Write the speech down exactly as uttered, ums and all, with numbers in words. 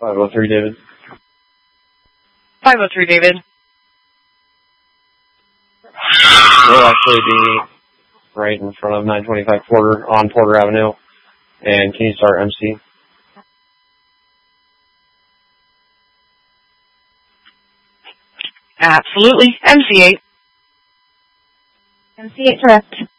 five oh three, David. five oh three, David. We'll actually be right in front of nine twenty-five Porter on Porter Avenue. And can you start M C? Absolutely. M C eight. M C eight, direct.